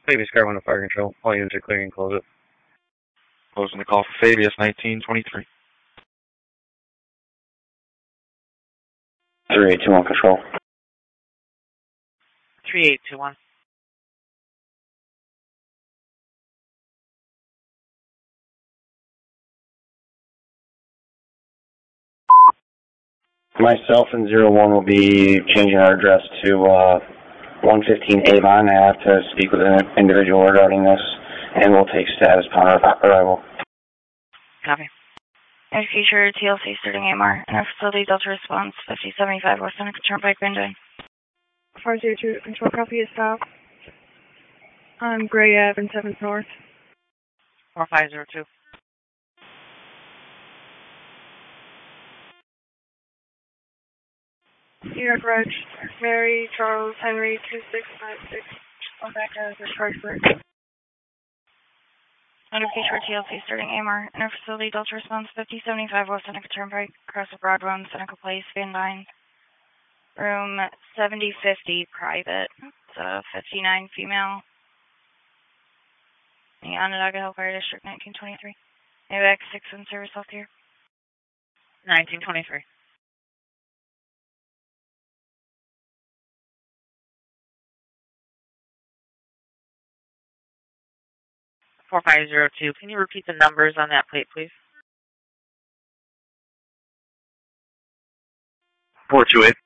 Fabius Car 1 to Fire Control. All units are clearing and close it. Closing the call for Fabius 1923. 3821 Control. 3821. Myself and 01 will be changing our address to 115 Avon. I have to speak with an individual regarding this, and we'll take status upon arrival. Copy. Air Future TLC starting AMR and our facility Delta Response 5075 West Seneca Turnpike, Bandai. 502 Control, copy is stop. On Gray Ave and 7th North. 4502. New York Reg, Mary Charles Henry 2656. On back as a Chargeburg. Under Future TLC starting AMR and our facility Delta Response 5075 West Seneca Turnpike, across the Broad Run, Seneca Place, Bandai. Room 7050, private. It's a 59 female. The Onondaga Hellfire District 1923. AVAC 6 in service health here. 1923. 4502. Can you repeat the numbers on that plate, please? 428.